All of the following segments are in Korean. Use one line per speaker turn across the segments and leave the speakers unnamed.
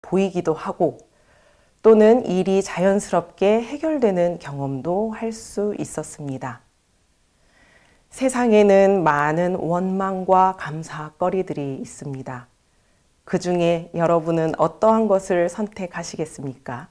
보이기도 하고 또는 일이 자연스럽게 해결되는 경험도 할 수 있었습니다. 세상에는 많은 원망과 감사거리들이 있습니다. 그 중에 여러분은 어떠한 것을 선택하시겠습니까?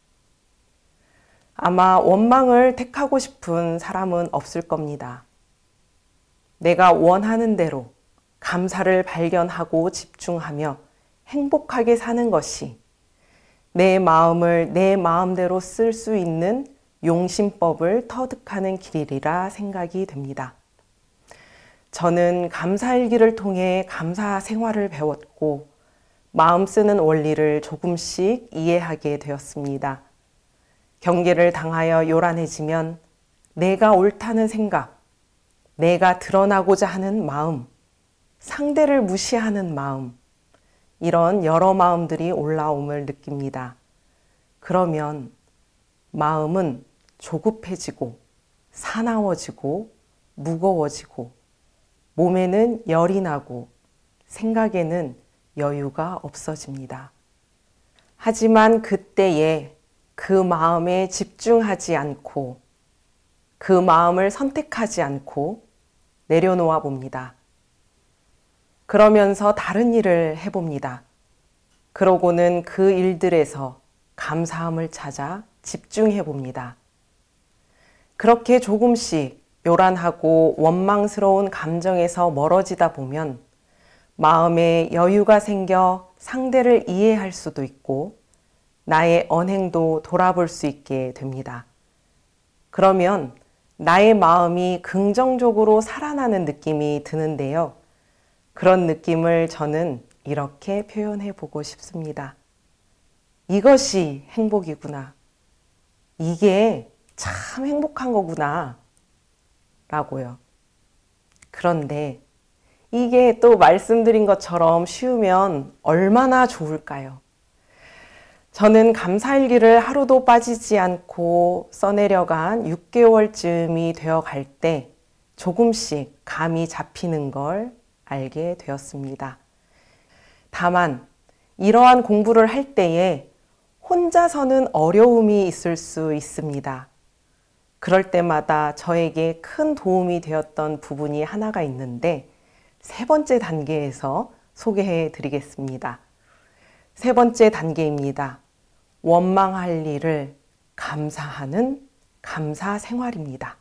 아마 원망을 택하고 싶은 사람은 없을 겁니다. 내가 원하는 대로 감사를 발견하고 집중하며 행복하게 사는 것이 내 마음을 내 마음대로 쓸 수 있는 용심법을 터득하는 길이라 생각이 됩니다. 저는 감사일기를 통해 감사 생활을 배웠고 마음 쓰는 원리를 조금씩 이해하게 되었습니다. 경계를 당하여 요란해지면 내가 옳다는 생각, 내가 드러나고자 하는 마음, 상대를 무시하는 마음, 이런 여러 마음들이 올라옴을 느낍니다. 그러면 마음은 조급해지고 사나워지고 무거워지고 몸에는 열이 나고 생각에는 여유가 없어집니다. 하지만 그때에 그 마음에 집중하지 않고 그 마음을 선택하지 않고 내려놓아 봅니다. 그러면서 다른 일을 해봅니다. 그러고는 그 일들에서 감사함을 찾아 집중해 봅니다. 그렇게 조금씩 요란하고 원망스러운 감정에서 멀어지다 보면 마음에 여유가 생겨 상대를 이해할 수도 있고 나의 언행도 돌아볼 수 있게 됩니다. 그러면 나의 마음이 긍정적으로 살아나는 느낌이 드는데요. 그런 느낌을 저는 이렇게 표현해 보고 싶습니다. 이것이 행복이구나. 이게 참 행복한 거구나. 라고요. 그런데 이게 또 말씀드린 것처럼 쉬우면 얼마나 좋을까요? 저는 감사일기를 하루도 빠지지 않고 써내려간 6개월쯤이 되어 갈 때 조금씩 감이 잡히는 걸 알게 되었습니다. 다만 이러한 공부를 할 때에 혼자서는 어려움이 있을 수 있습니다. 그럴 때마다 저에게 큰 도움이 되었던 부분이 하나가 있는데 3번째 단계에서 소개해 드리겠습니다. 3번째 단계입니다. 원망할 일을 감사하는 감사 생활입니다.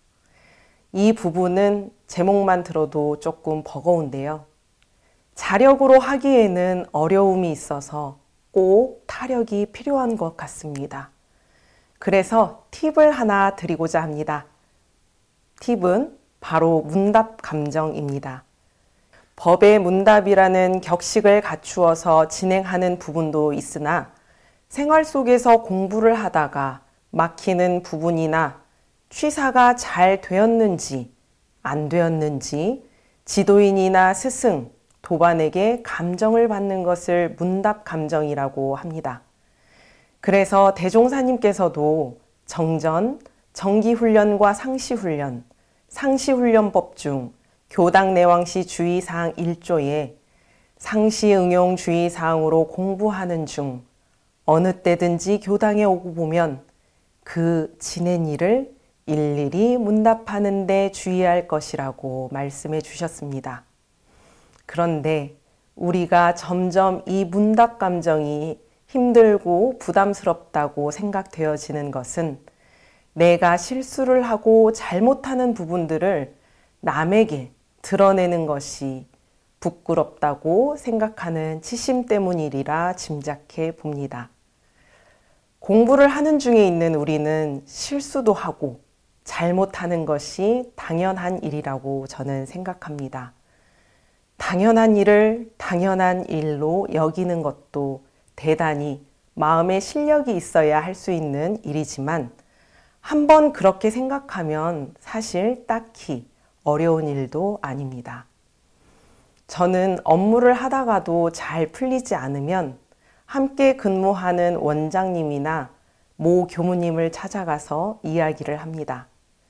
이 부분은 제목만 들어도 조금 버거운데요. 자력으로 하기에는 어려움이 있어서 꼭 타력이 필요한 것 같습니다. 그래서 팁을 하나 드리고자 합니다. 팁은 바로 문답 감정입니다. 법의 문답이라는 격식을 갖추어서 진행하는 부분도 있으나 생활 속에서 공부를 하다가 막히는 부분이나 취사가 잘 되었는지 안 되었는지 지도인이나 스승, 도반에게 감정을 받는 것을 문답 감정이라고 합니다. 그래서 대종사님께서도 정전, 정기훈련과 상시훈련, 상시훈련법 중 교당내왕시 주의사항 1조에 상시응용 주의사항으로 공부하는 중 어느 때든지 교당에 오고 보면 그 지낸 일을 일일이 문답하는 데 주의할 것이라고 말씀해 주셨습니다. 그런데 우리가 점점 이 문답 감정이 힘들고 부담스럽다고 생각되어지는 것은 내가 실수를 하고 잘못하는 부분들을 남에게 드러내는 것이 부끄럽다고 생각하는 치심 때문이리라 짐작해 봅니다. 공부를 하는 중에 있는 우리는 실수도 하고 잘못하는 것이 당연한 일이라고 저는 생각합니다. 당연한 일을 당연한 일로 여기는 것도 대단히 마음의 실력이 있어야 할 수 있는 일이지만 한번 그렇게 생각하면 사실 딱히 어려운 일도 아닙니다. 저는 업무를 하다가도 잘 풀리지 않으면 함께 근무하는 원장님이나 모 교무님을 찾아가서 이야기를 합니다.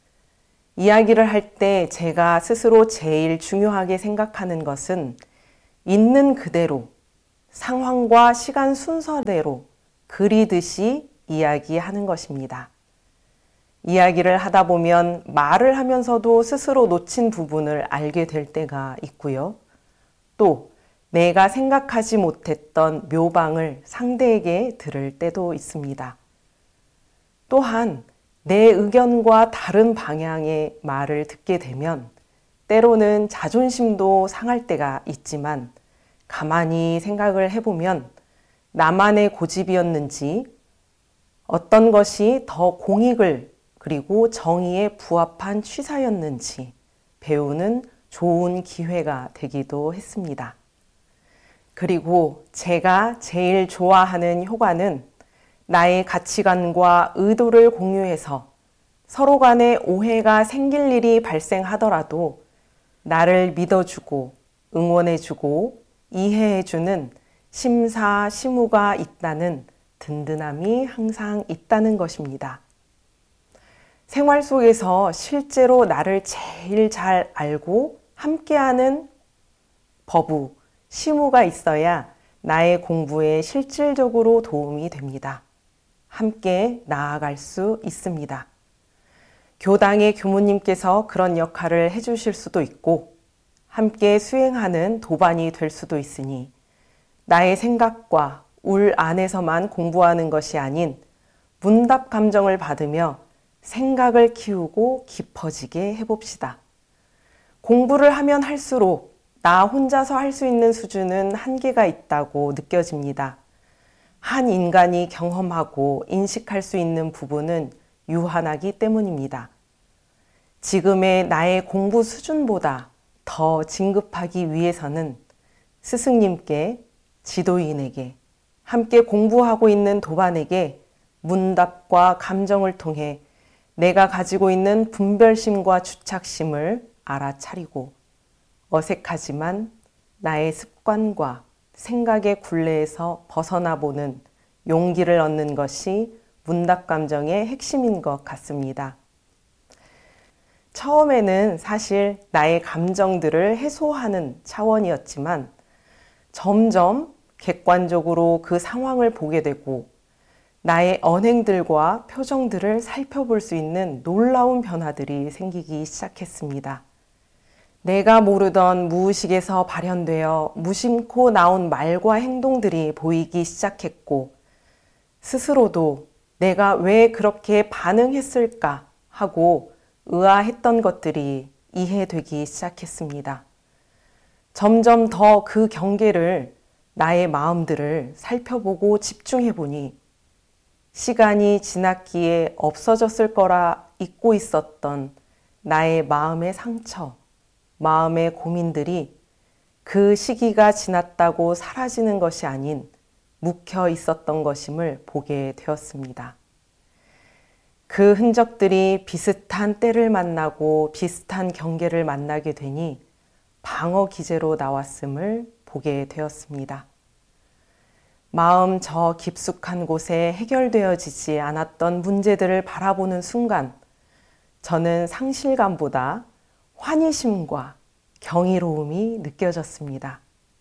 이야기를 할 때 제가 스스로 제일 중요하게 생각하는 것은 있는 그대로 상황과 시간 순서대로 그리듯이 이야기하는 것입니다. 이야기를 하다 보면 말을 하면서도 스스로 놓친 부분을 알게 될 때가 있고요. 또 내가 생각하지 못했던 묘방을 상대에게 들을 때도 있습니다. 또한 내 의견과 다른 방향의 말을 듣게 되면 때로는 자존심도 상할 때가 있지만 가만히 생각을 해보면 나만의 고집이었는지 어떤 것이 더 공익을 그리고 정의에 부합한 취사였는지 배우는 좋은 기회가 되기도 했습니다. 그리고 제가 제일 좋아하는 효과는 나의 가치관과 의도를 공유해서 서로 간에 오해가 생길 일이 발생하더라도 나를 믿어주고 응원해주고 이해해주는 심사시무가 있다는 든든함이 항상 있다는 것입니다. 생활 속에서 실제로 나를 제일 잘 알고 함께하는 버부, 시무가 있어야 나의 공부에 실질적으로 도움이 됩니다. 함께 나아갈 수 있습니다. 교당의 교무님께서 그런 역할을 해주실 수도 있고 함께 수행하는 도반이 될 수도 있으니 나의 생각과 울 안에서만 공부하는 것이 아닌 문답 감정을 받으며 생각을 키우고 깊어지게 해봅시다. 공부를 하면 할수록 나 혼자서 할 수 있는 수준은 한계가 있다고 느껴집니다. 한 인간이 경험하고 인식할 수 있는 부분은 유한하기 때문입니다. 지금의 나의 공부 수준보다 더 진급하기 위해서는 스승님께, 지도인에게, 함께 공부하고 있는 도반에게 문답과 감정을 통해 내가 가지고 있는 분별심과 주착심을 알아차리고 어색하지만 나의 습관과 생각의 굴레에서 벗어나 보는 용기를 얻는 것이 문답 감정의 핵심인 것 같습니다. 처음에는 사실 나의 감정들을 해소하는 차원이었지만 점점 객관적으로 그 상황을 보게 되고 나의 언행들과 표정들을 살펴볼 수 있는 놀라운 변화들이 생기기 시작했습니다. 내가 모르던 무의식에서 발현되어 무심코 나온 말과 행동들이 보이기 시작했고 스스로도 내가 왜 그렇게 반응했을까 하고 의아했던 것들이 이해되기 시작했습니다. 점점 더 그 경계를 나의 마음들을 살펴보고 집중해 보니 시간이 지났기에 없어졌을 거라 잊고 있었던 나의 마음의 상처, 마음의 고민들이 그 시기가 지났다고 사라지는 것이 아닌 묵혀 있었던 것임을 보게 되었습니다. 그 흔적들이 비슷한 때를 만나고 비슷한 경계를 만나게 되니 방어 기제로 나왔음을 보게 되었습니다. 마음 저 깊숙한 곳에 해결되어지지 않았던 문제들을 바라보는 순간 저는 상실감보다 환희심과 경이로움이 느껴졌습니다.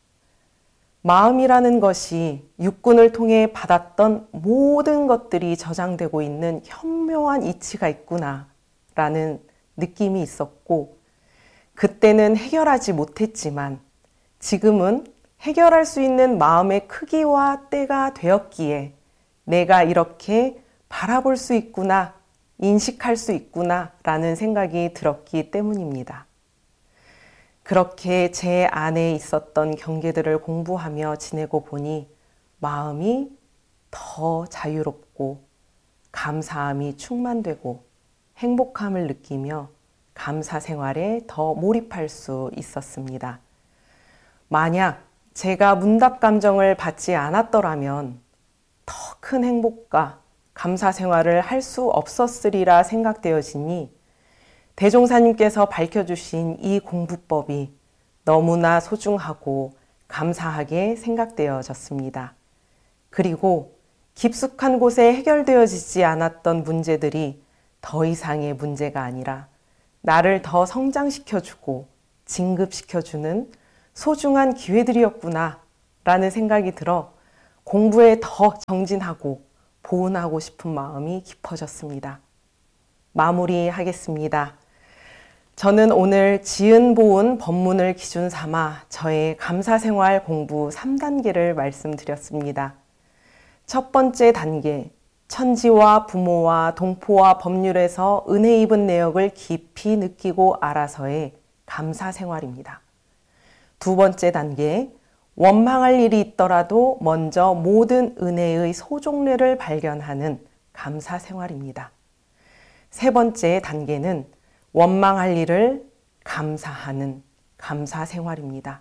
마음이라는 것이 육군을 통해 받았던 모든 것들이 저장되고 있는 현묘한 이치가 있구나라는 느낌이 있었고 그때는 해결하지 못했지만 지금은 해결할 수 있는 마음의 크기와 때가 되었기에 내가 이렇게 바라볼 수 있구나, 인식할 수 있구나 라는 생각이 들었기 때문입니다. 그렇게 제 안에 있었던 경계들을 공부하며 지내고 보니 마음이 더 자유롭고 감사함이 충만되고 행복함을 느끼며 감사 생활에 더 몰입할 수 있었습니다. 만약 제가 문답 감정을 받지 않았더라면 더 큰 행복과 감사 생활을 할 수 없었으리라 생각되어지니 대종사님께서 밝혀주신 이 공부법이 너무나 소중하고 감사하게 생각되어졌습니다. 그리고 깊숙한 곳에 해결되어지지 않았던 문제들이 더 이상의 문제가 아니라 나를 더 성장시켜주고 진급시켜주는 소중한 기회들이었구나 라는 생각이 들어 공부에 더 정진하고 보은하고 싶은 마음이 깊어졌습니다. 마무리하겠습니다. 저는 오늘 지은 보은 법문을 기준 삼아 저의 감사생활 공부 3단계를 말씀드렸습니다. 첫 번째 단계, 천지와 부모와 동포와 법률에서 은혜 입은 내역을 깊이 느끼고 알아서의 감사생활입니다. 두 번째 단계, 원망할 일이 있더라도 먼저 모든 은혜의 소종례를 발견하는 감사생활입니다. 세 번째 단계는 원망할 일을 감사하는 감사생활입니다.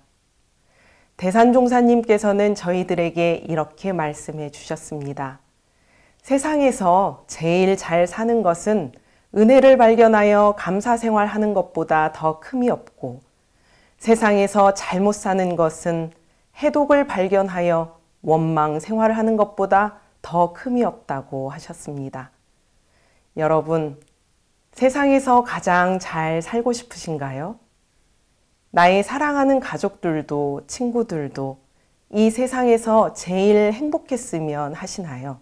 대산종사님께서는 저희들에게 이렇게 말씀해 주셨습니다. 세상에서 제일 잘 사는 것은 은혜를 발견하여 감사생활하는 것보다 더 큼이 없고 세상에서 잘못 사는 것은 해독을 발견하여 원망 생활하는 것보다 더 큼이 없다고 하셨습니다. 여러분, 세상에서 가장 잘 살고 싶으신가요? 나의 사랑하는 가족들도 친구들도 이 세상에서 제일 행복했으면 하시나요?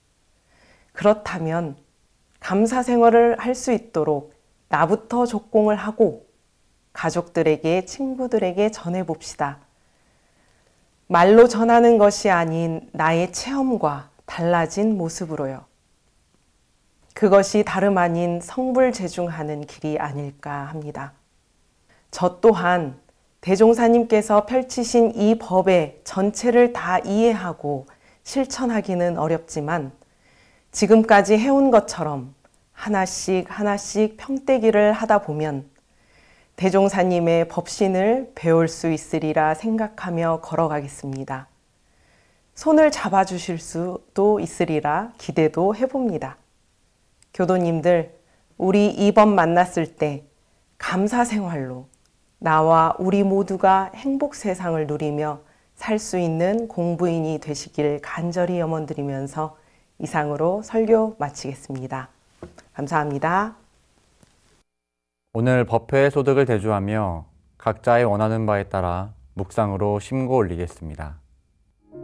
그렇다면 감사 생활을 할 수 있도록 나부터 적공을 하고 가족들에게, 친구들에게 전해봅시다. 말로 전하는 것이 아닌 나의 체험과 달라진 모습으로요. 그것이 다름 아닌 성불재중하는 길이 아닐까 합니다. 저 또한 대종사님께서 펼치신 이 법의 전체를 다 이해하고 실천하기는 어렵지만 지금까지 해온 것처럼 하나씩 하나씩 평대기를 하다 보면 대종사님의 법신을 배울 수 있으리라 생각하며 걸어가겠습니다. 손을 잡아주실 수도 있으리라 기대도 해봅니다. 교도님들, 우리 이번 만났을 때 감사 생활로 나와 우리 모두가 행복 세상을 누리며 살 수 있는 공부인이 되시길 간절히 염원드리면서 이상으로 설교 마치겠습니다. 감사합니다.
오늘 법회의 소득을 대주하며 각자의 원하는 바에 따라 묵상으로 심고 올리겠습니다.